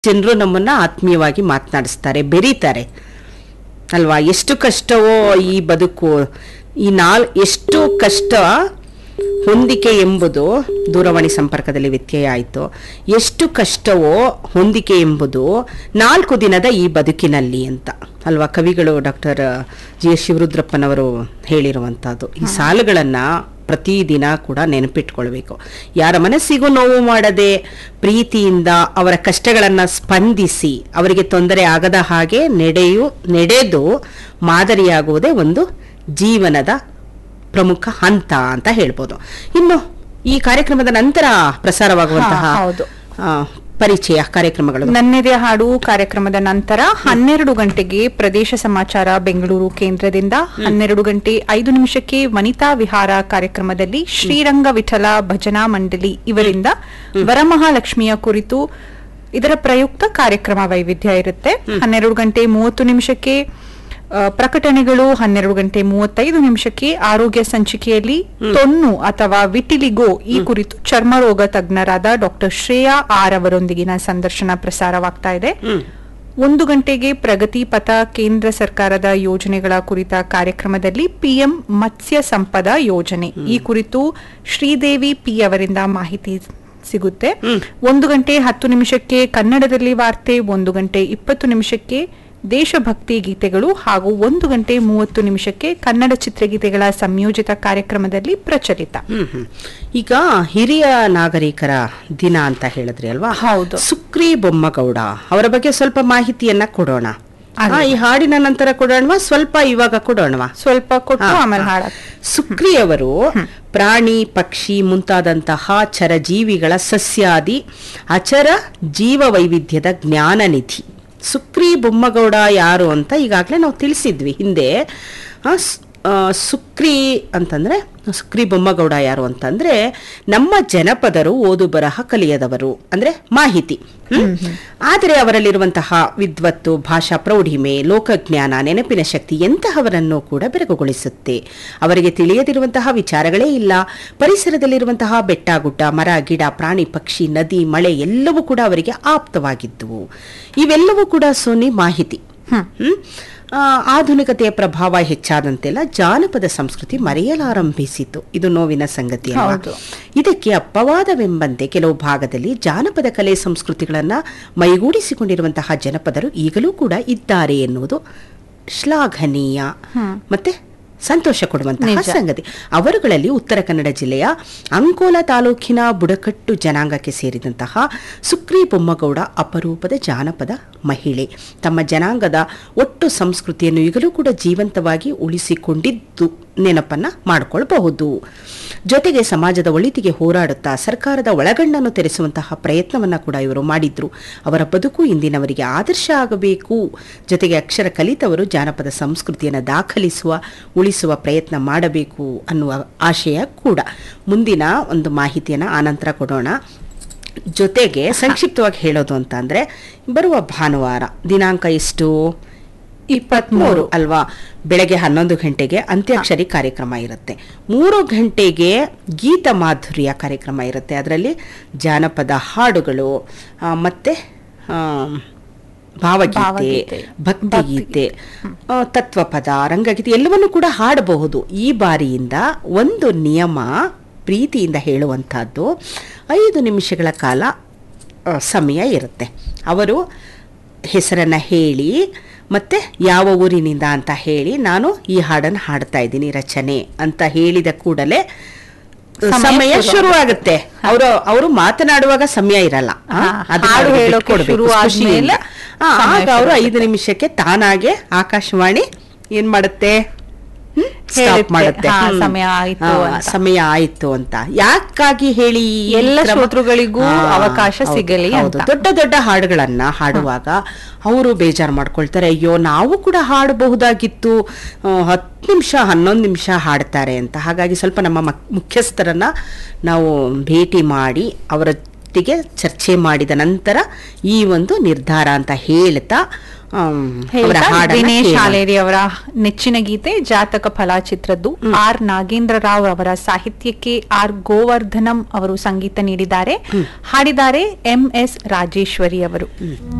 ಜನರು ನಮ್ಮನ್ನ ಆತ್ಮೀಯವಾಗಿ ಮಾತನಾಡಿಸ್ತಾರೆ, ಬೆರೀತಾರೆ ಅಲ್ವಾ. ಎಷ್ಟು ಕಷ್ಟವೋ ಈ ಬದುಕು, ಎಷ್ಟು ಕಷ್ಟ ಹೊಂದಿಕೆ ಎಂಬುದು ದೂರವಾಣಿ ಸಂಪರ್ಕದಲ್ಲಿ ವ್ಯತ್ಯಯ ಆಯಿತು. ಎಷ್ಟು ಕಷ್ಟವೋ ಹೊಂದಿಕೆ ಎಂಬುದು 4 ದಿನದ ಈ ಬದುಕಿನಲ್ಲಿ ಅಂತ ಅಲ್ವಾ ಕವಿಗಳು ಡಾಕ್ಟರ್ ಜಿ.ಎಸ್. ಶಿವರುದ್ರಪ್ಪನವರು ಹೇಳಿರುವಂತಹದ್ದು. ಈ ಸಾಲುಗಳನ್ನ ಪ್ರತಿದಿನ ಕೂಡ ನೆನಪಿಟ್ಕೊಳ್ಬೇಕು. ಯಾರ ಮನಸ್ಸಿಗೂ ನೋವು ಮಾಡದೆ ಪ್ರೀತಿಯಿಂದ ಅವರ ಕಷ್ಟಗಳನ್ನು ಸ್ಪಂದಿಸಿ ಅವರಿಗೆ ತೊಂದರೆ ಆಗದ ಹಾಗೆ ನಡೆದು ಮಾದರಿಯಾಗುವುದೇ ಒಂದು ಜೀವನದ ಪ್ರಮುಖ ಹಂತ ಅಂತ ಹೇಳ್ಬೋದು. ಇನ್ನು ಈ ಕಾರ್ಯಕ್ರಮದ ನಂತರ ಪ್ರಸಾರವಾಗುವಂತಹ ಪರಿಚಯ ಕಾರ್ಯಕ್ರಮಗಳು. ನನ್ನೆದೆ ಹಾಡು ಕಾರ್ಯಕ್ರಮದ ನಂತರ 12 ಗಂಟೆಗೆ ಪ್ರದೇಶ ಸಮಾಚಾರ ಬೆಂಗಳೂರು ಕೇಂದ್ರದಿಂದ, 12 ಗಂಟೆ 5 ನಿಮಿಷಕ್ಕೆ ವನಿತಾ ವಿಹಾರ ಕಾರ್ಯಕ್ರಮದಲ್ಲಿ ಶ್ರೀರಂಗ ವಿಠಲ ಭಜನಾ ಮಂಡಳಿ ಇವರಿಂದ ವರಮಹಾಲಕ್ಷ್ಮಿಯ ಕುರಿತು ಇದರ ಪ್ರಯುಕ್ತ ಕಾರ್ಯಕ್ರಮ ವೈವಿಧ್ಯ ಇರುತ್ತೆ. 12 ಗಂಟೆ 30 ನಿಮಿಷಕ್ಕೆ ಪ್ರಕಟಣೆಗಳು, 12 ಗಂಟೆ 35 ನಿಮಿಷಕ್ಕೆ ಆರೋಗ್ಯ ಸಂಚಿಕೆಯಲ್ಲಿ ತೊನ್ನು ಅಥವಾ ವಿಟಿಲಿಗೋ ಈ ಕುರಿತು ಚರ್ಮರೋಗ ತಜ್ಞರಾದ ಡಾಕ್ಟರ್ ಶ್ರೇಯಾ ಆರ್ ಅವರೊಂದಿಗಿನ ಸಂದರ್ಶನ ಪ್ರಸಾರವಾಗ್ತಾ ಇದೆ. 1 ಗಂಟೆಗೆ ಪ್ರಗತಿ ಪಥ ಕೇಂದ್ರ ಸರ್ಕಾರದ ಯೋಜನೆಗಳ ಕುರಿತ ಕಾರ್ಯಕ್ರಮದಲ್ಲಿ ಪಿಎಂ ಮತ್ಸ್ಯ ಸಂಪದ ಯೋಜನೆ ಈ ಕುರಿತು ಶ್ರೀದೇವಿ ಪಿ ಅವರಿಂದ ಮಾಹಿತಿ ಸಿಗುತ್ತೆ. 1 ಗಂಟೆ 10 ನಿಮಿಷಕ್ಕೆ ಕನ್ನಡದಲ್ಲಿ ವಾರ್ತೆ, 1 ಗಂಟೆ 20 ನಿಮಿಷಕ್ಕೆ ದೇಶಭಕ್ತಿ ಗೀತೆಗಳು ಹಾಗೂ 1 ಗಂಟೆ 30 ನಿಮಿಷಕ್ಕೆ ಕನ್ನಡ ಚಿತ್ರಗೀತೆಗಳ ಸಂಯೋಜಿತ ಕಾರ್ಯಕ್ರಮದಲ್ಲಿ ಪ್ರಚಲಿತ. ಈಗ ಹಿರಿಯ ನಾಗರಿಕರ ದಿನ ಅಂತ ಹೇಳಿದ್ರಿ ಅಲ್ವಾ? ಹೌದು. ಸುಕ್ರಿ ಬೊಮ್ಮಗೌಡ ಅವರ ಬಗ್ಗೆ ಸ್ವಲ್ಪ ಮಾಹಿತಿಯನ್ನ ಕೊಡೋಣ. ಈ ಹಾಡಿನ ನಂತರ ಕೊಡೋಣವಾ, ಸ್ವಲ್ಪ ಇವಾಗ ಕೊಡೋಣವಾ? ಸ್ವಲ್ಪ ಕೊಟ್ಟು ಆಮೇಲೆ ಹಾಡ. ಸುಕ್ರಿ ಅವರು ಪ್ರಾಣಿ ಪಕ್ಷಿ ಮುಂತಾದಂತಹ ಚರಜೀವಿಗಳ ಸಸ್ಯಾದಿ ಅಚರ ಜೀವ ವೈವಿಧ್ಯದ ಜ್ಞಾನ ನಿಧಿ. ಸುಕ್ರಿ ಬೊಮ್ಮಗೌಡ ಯಾರು ಅಂತ ಈಗಾಗಲೇ ನಾವು ತಿಳಿಸಿದ್ವಿ ಹಿಂದೆ. ಸುಕ್ರಿ ಬೊಮ್ಮಗೌಡ ಯಾರು ಅಂತಂದ್ರೆ ನಮ್ಮ ಜನಪದರು ಓದು ಬರಹ ಕಲಿಯದವರು, ಅಂದ್ರೆ ಮಾಹಿತಿ. ಆದರೆ ಅವರಲ್ಲಿರುವಂತಹ ವಿದ್ವತ್ತು, ಭಾಷಾ ಪ್ರೌಢಿಮೆ, ಲೋಕಜ್ಞಾನ, ನೆನಪಿನ ಶಕ್ತಿ ಎಂತಹವರನ್ನು ಕೂಡ ಬೆರಗುಗೊಳಿಸುತ್ತೆ. ಅವರಿಗೆ ತಿಳಿಯದಿರುವಂತಹ ವಿಚಾರಗಳೇ ಇಲ್ಲ. ಪರಿಸರದಲ್ಲಿರುವಂತಹ ಬೆಟ್ಟ ಗುಡ್ಡ, ಮರ ಗಿಡ, ಪ್ರಾಣಿ ಪಕ್ಷಿ, ನದಿ, ಮಳೆ ಎಲ್ಲವೂ ಕೂಡ ಅವರಿಗೆ ಆಪ್ತವಾಗಿದ್ದುವು. ಇವೆಲ್ಲವೂ ಕೂಡ ಸೋನಿ ಮಾಹಿತಿ. ಆಧುನಿಕತೆಯ ಪ್ರಭಾವ ಹೆಚ್ಚಾದಂತೆಲ್ಲ ಜಾನಪದ ಸಂಸ್ಕೃತಿ ಮರೆಯಲಾರಂಭಿಸಿತು. ಇದು ನೋವಿನ ಸಂಗತಿ. ಇದಕ್ಕೆ ಅಪವಾದವೆಂಬಂತೆ ಕೆಲವು ಭಾಗದಲ್ಲಿ ಜಾನಪದ ಕಲೆ ಸಂಸ್ಕೃತಿಗಳನ್ನ ಮೈಗೂಡಿಸಿಕೊಂಡಿರುವಂತಹ ಜನಪದರು ಈಗಲೂ ಕೂಡ ಇದ್ದಾರೆ ಎನ್ನುವುದು ಶ್ಲಾಘನೀಯ ಮತ್ತೆ ಸಂತೋಷ ಕೊಡುವಂತಹ ಸಂಗತಿ. ಅವರುಗಳಲ್ಲಿ ಉತ್ತರ ಕನ್ನಡ ಜಿಲ್ಲೆಯ ಅಂಕೋಲಾ ತಾಲೂಕಿನ ಬುಡಕಟ್ಟು ಜನಾಂಗಕ್ಕೆ ಸೇರಿದಂತಹ ಸುಕ್ರಿ ಬೊಮ್ಮಗೌಡ ಅಪರೂಪದ ಜಾನಪದ ಮಹಿಳೆ. ತಮ್ಮ ಜನಾಂಗದ ಒಟ್ಟು ಸಂಸ್ಕೃತಿಯನ್ನು ಈಗಲೂ ಕೂಡ ಜೀವಂತವಾಗಿ ಉಳಿಸಿಕೊಂಡಿದ್ದು ನೆನಪನ್ನ ಮಾಡಿಕೊಳ್ಳಬಹುದು. ಜೊತೆಗೆ ಸಮಾಜದ ಒಳಿತಿಗೆ ಹೋರಾಡುತ್ತಾ ಸರ್ಕಾರದ ಒಳಗಣ್ಣನ್ನು ತೆರೆಸುವಂತಹ ಪ್ರಯತ್ನವನ್ನ ಕೂಡ ಇವರು ಮಾಡಿದ್ರು. ಅವರ ಬದುಕು ಇಂದಿನವರಿಗೆ ಆದರ್ಶ ಆಗಬೇಕು. ಜೊತೆಗೆ ಅಕ್ಷರ ಕಲಿತವರು ಜಾನಪದ ಸಂಸ್ಕೃತಿಯನ್ನು ದಾಖಲಿಸುವ, ಉಳಿಸುವ ಪ್ರಯತ್ನ ಮಾಡಬೇಕು ಅನ್ನುವ ಆಶಯ ಕೂಡ. ಮುಂದಿನ ಒಂದು ಮಾಹಿತಿಯನ್ನು ಆನಂತರ ಕೊಡೋಣ. ಜೊತೆಗೆ ಸಂಕ್ಷಿಪ್ತವಾಗಿ ಹೇಳೋದು ಅಂತ ಅಂದ್ರೆ, ಬರುವ ಭಾನುವಾರ ದಿನಾಂಕ ಎಷ್ಟು? 23 ಅಲ್ವಾ? ಬೆಳಗ್ಗೆ 11 ಗಂಟೆಗೆ ಅಂತ್ಯಾಕ್ಷರಿ ಕಾರ್ಯಕ್ರಮ ಇರುತ್ತೆ. 3 ಗಂಟೆಗೆ ಗೀತ ಮಾಧುರ್ಯ ಕಾರ್ಯಕ್ರಮ ಇರುತ್ತೆ. ಅದರಲ್ಲಿ ಜಾನಪದ ಹಾಡುಗಳು ಮತ್ತೆ ಭಾವಗೀತೆ, ಭಕ್ತಿಗೀತೆ, ತತ್ವಪದ, ರಂಗಗೀತೆ ಎಲ್ಲವನ್ನೂ ಕೂಡ ಹಾಡಬಹುದು. ಈ ಬಾರಿಯಿಂದ ಒಂದು ನಿಯಮ ಪ್ರೀತಿಯಿಂದ ಹೇಳುವಂತಹದ್ದು, 5 ನಿಮಿಷಗಳ ಕಾಲ ಸಮಯ ಇರುತ್ತೆ. ಅವರು ಹೆಸರನ್ನ ಹೇಳಿ ಮತ್ತೆ ಯಾವ ಊರಿನಿಂದ ಅಂತ ಹೇಳಿ, ನಾನು ಈ ಹಾಡನ್ನು ಹಾಡ್ತಾ ಇದ್ದೀನಿ ರಚನೆ ಅಂತ ಹೇಳಿದ ಕೂಡಲೇ ಸಮಯ ಶುರುವಾಗುತ್ತೆ. ಅವರು ಮಾತನಾಡುವಾಗ ಸಮಯ ಇರಲ್ಲ, ಆಗ ಅವರು 5 ನಿಮಿಷಕ್ಕೆ ತಾನಾಗೆ ಆಕಾಶವಾಣಿ ಏನ್ ಮಾಡುತ್ತೆ, ಸ್ಟಾಪ್ ಮಾಡುತ್ತೆ. ಸಮಯ ಆಯ್ತು ಅಂತ. ಯಾಕಾಗಿ ಹೇಳಿ, ಎಲ್ಲ ಶ್ರೋತೃಗಳಿಗೂ ಅವಕಾಶ ಸಿಗಲಿ. ದೊಡ್ಡ ದೊಡ್ಡ ಹಾಡುಗಳನ್ನ ಹಾಡುವಾಗ ಅವರು ಬೇಜಾರು ಮಾಡ್ಕೊಳ್ತಾರೆ, ಅಯ್ಯೋ ನಾವು ಕೂಡ ಹಾಡಬಹುದಾಗಿತ್ತು, 10 ನಿಮಿಷ 11 ನಿಮಿಷ ಹಾಡ್ತಾರೆ ಅಂತ. ಹಾಗಾಗಿ ಸ್ವಲ್ಪ ನಮ್ಮ ಮುಖ್ಯಸ್ಥರನ್ನ ನಾವು ಭೇಟಿ ಮಾಡಿ ಅವರೊಟ್ಟಿಗೆ ಚರ್ಚೆ ಮಾಡಿದ ನಂತರ ಈ ಒಂದು ನಿರ್ಧಾರ ಅಂತ ಹೇಳ್ತಾ ಅವರ ಹೇಳ್ತಾ ಹಾಡನ್ನ ದಿನೇಶ್ ಕೇಳೋಣ. ಹಾಲೇರಿ ಅವರ ನೆಚ್ಚಿನ ಗೀತೆ ಜಾತಕ ಫಲ ಚಿತ್ರದ್ದು. ಆರ್ ನಾಗೇಂದ್ರ ರಾವ್ ಅವರ ಸಾಹಿತ್ಯಕ್ಕೆ ಆರ್ ಗೋವರ್ಧನಂ ಅವರು ಸಂಗೀತ ನೀಡಿದ್ದಾರೆ. ಹಾಡಿದ್ದಾರೆ MS ರಾಜೇಶ್ವರಿ ಅವರು.